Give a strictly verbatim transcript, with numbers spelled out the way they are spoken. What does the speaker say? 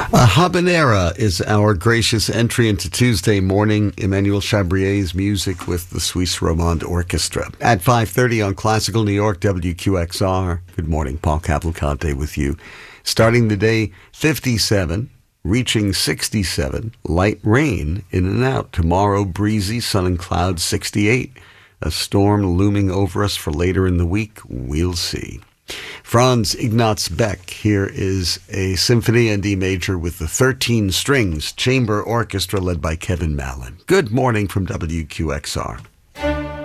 A habanera is our gracious entry into Tuesday morning. Emmanuel Chabrier's music with the Suisse Romande Orchestra. At five thirty on Classical New York, W Q X R. Good morning, Paul Cavalcante with you. Starting the day, fifty-seven, reaching sixty-seven. Light rain in and out. Tomorrow, breezy, sun and clouds, sixty-eight. A storm looming over us for later in the week. We'll see. Franz Ignaz Beck, here is a symphony in D major with the thirteen strings chamber orchestra led by Kevin Mallon. Good morning from W Q X R.